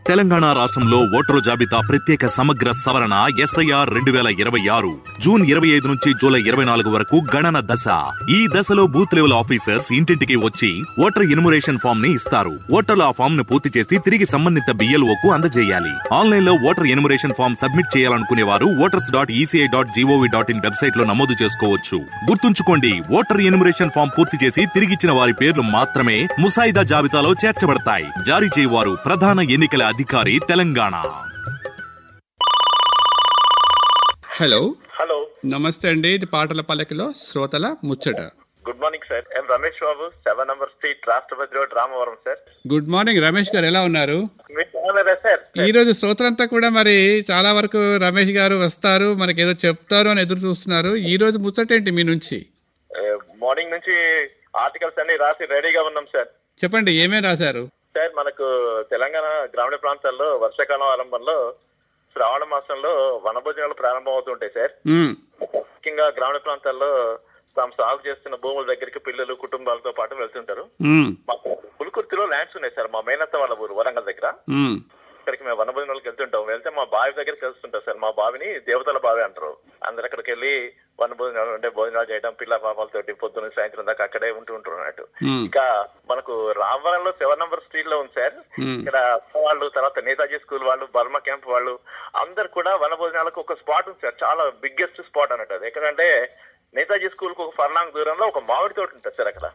తెలంగాణ రాష్ట్రంలో ఓటరు జాబితా ప్రత్యేక సమగ్ర సవరణ SIR 2026 జూన్ 25 నుంచి జూలై 24 వరకు గణన దశ. ఈ దశలో బూత్ లెవెల్ ఆఫీసర్స్ ఇంటింటికి వచ్చి ఓటర్ ఎన్యుమరేషన్ ఫామ్ ని ఇస్తారు. ఓటర్లు ఆ ఫామ్ ను పూర్తి చేసి తిరిగి సంబంధిత BLOకు అందజేయాలి. ఆన్లైన్ లో ఓటర్ ఎన్యుమరేషన్ ఫామ్ సబ్మిట్ చేయాలనుకునే వారు voters.eci.gov.in వెబ్సైట్ లో నమోదు చేసుకోవచ్చు. గుర్తుంచుకోండి, ఓటర్ ఎన్యుమరేషన్ ఫామ్ పూర్తి చేసి తిరిగిచ్చిన వారి పేర్లు మాత్రమే ముసాయిదా జాబితాలో చేర్చబడతాయి. జారీ చేయవారు ప్రధాన ఎన్నికల అధికారి తెలంగాణ. హలో హలో, నమస్తే అండి. ఇది పాటల పల్లకిలో శ్రోతల ముచ్చట. Good morning sir. ఎం రమేష్ బాబు, 7 నంబర్ స్ట్రీట్, రాష్ట్రపతి road, Ramavaram sir. Good morning Ramesh గారు, ఎలా ఉన్నారు? మీరు బాగున్నారా సార్? ఈ రోజు శ్రోతలంతా కూడా మరి చాలా వరకు రమేష్ గారు వస్తారు, మనకి ఏదో చెప్తారు అని ఎదురు చూస్తున్నారు. ఈ రోజు ముచ్చటేంటి మీ నుంచి? మార్నింగ్ నుంచి ఆర్టికల్స్ అన్ని రాసి రెడీగా ఉన్నాం సార్. చెప్పండి, ఏమేం రాశారు? సార్, మనకు తెలంగాణ గ్రామీణ ప్రాంతాల్లో వర్షాకాలం ఆరంభంలో శ్రావణ మాసంలో వనభోజనాలు ప్రారంభం అవుతుంటాయి సార్. ముఖ్యంగా గ్రామీణ ప్రాంతాల్లో తాము సాగు చేస్తున్న భూముల దగ్గరికి పిల్లలు కుటుంబాలతో పాటు వెళ్తుంటారు. మాకు పులుకుర్తిలో ల్యాండ్స్ ఉన్నాయి సార్, మా మేనత్త వాళ్ళ ఊరు వరంగల్ దగ్గర. అక్కడికి మేము వనభోజనాలకు వెళ్తుంటాం. వెళ్తే మా బావి దగ్గరికి వెళ్తుంటాం సార్. మా బావిని దేవతల బావి అంటారు. అందరు అక్కడికి వెళ్ళి వనభోజనాలు అంటే భోజనాలు చేయడం, పిల్ల పాపాలతో పొద్దున్న సాయంత్రం దాకా అక్కడే ఉంటుంటారు అన్నట్టు. ఇంకా మనకు రామవరంలో 7 నంబర్ స్ట్రీట్ లో ఉంది సార్. ఇక్కడ వాళ్ళు, తర్వాత నేతాజీ స్కూల్ వాళ్ళు, బర్మా క్యాంప్ వాళ్ళు అందరు కూడా వనభోజనాలకు ఒక స్పాట్ ఉంది సార్. చాలా బిగ్గెస్ట్ స్పాట్ అన్నట్టు. అది ఎక్కడంటే నేతాజీ స్కూల్ కు ఒక ఫర్లాంగ్ దూరంలో ఒక మామిడి తోట ఉంటుంది సార్. అక్కడ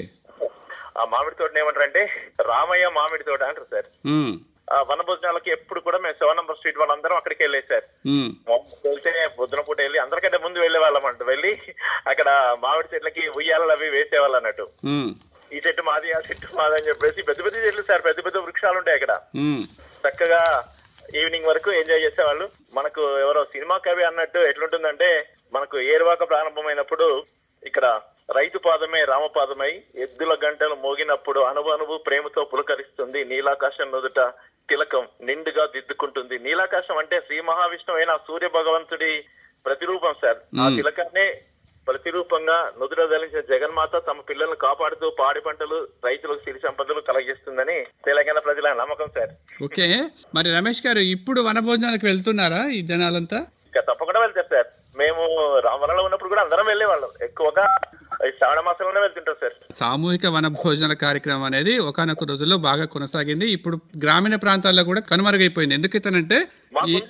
ఆ మామిడి తోటని ఏమంటారంటే రామయ్య మామిడి తోట అంటారు సార్. ఆ వనభోజనాలకి ఎప్పుడు కూడా మేము 7 నంబర్ స్ట్రీట్ వాళ్ళందరం అక్కడికి వెళ్ళేది సార్. వెళ్తే పొద్దున పూట వెళ్ళి అందరికంటే ముందు వెళ్లే వాళ్ళం అంటూ వెళ్ళి అక్కడ మామిడి చెట్లకి ఉయ్యాలలు అవి వేసేవాళ్ళు అన్నట్టు. ఈ చెట్టు మాది, ఆ చెట్టు మాది అని చెప్పేసి పెద్ద పెద్ద చెట్లు సార్, పెద్ద పెద్ద వృక్షాలు ఉంటాయి అక్కడ. చక్కగా ఈవినింగ్ వరకు ఎంజాయ్ చేసేవాళ్ళు. మనకు ఎవరో సినిమా కవి అన్నట్టు ఎట్లుంటుందంటే, మనకు ఏరువాక ప్రారంభమైనప్పుడు ఇక్కడ రైతు పాదమే రామపాదమై ఎద్దుల గంటలు మోగినప్పుడు అనువు ప్రేమతో పులకరిస్తుంది, నీలాకాశం నుదుట తిలకం నిండుగా దిద్దుకుంటుంది. నీలాకాశం అంటే శ్రీ మహావిష్ణువు అయిన సూర్య భగవంతుడి ప్రతిరూపం సార్. ఆ తిలకాన్నే ప్రతిరూపంగా నుదుట ధరించిన జగన్మాత తమ పిల్లలను కాపాడుతూ పాడి పంటలు, రైతులకు సిరి సంపదలు కలగిస్తుందని తెలంగాణ ప్రజల నమ్మకం సార్. ఓకే, మరి రమేష్ గారు ఇప్పుడు వనభోజనాలకు వెళ్తున్నారా ఈ జనాలంతా? ఇంకా తప్పకుండా వెళ్తారు సార్. మేము రామవరంలో ఉన్నప్పుడు కూడా అందరం వెళ్లేవాళ్ళం. ఎక్కువగా శ్రావణ మాసంలోనే వెళ్తుంటాం సార్. సామూహిక వనభోజనాల కార్యక్రమం అనేది ఒకనొక రోజుల్లో బాగా కొనసాగింది. ఇప్పుడు గ్రామీణ ప్రాంతాల్లో కూడా కనుమరుగైపోయింది. ఎందుకైతేనంటే